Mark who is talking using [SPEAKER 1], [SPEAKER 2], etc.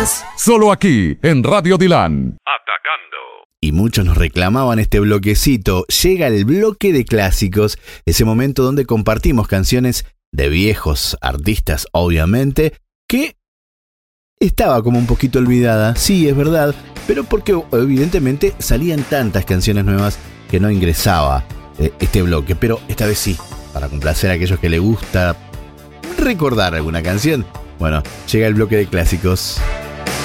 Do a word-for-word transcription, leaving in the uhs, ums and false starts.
[SPEAKER 1] Solo aquí, en Radio Dilan.
[SPEAKER 2] Atacando.
[SPEAKER 3] Y muchos nos reclamaban este bloquecito. Llega el bloque de clásicos, ese momento donde compartimos canciones de viejos artistas, obviamente, que estaba como un poquito olvidada, sí, es verdad, pero porque evidentemente salían tantas canciones nuevas que no ingresaba eh, este bloque. Pero esta vez sí, para complacer a aquellos que les gusta recordar alguna canción. Bueno, llega el bloque de clásicos.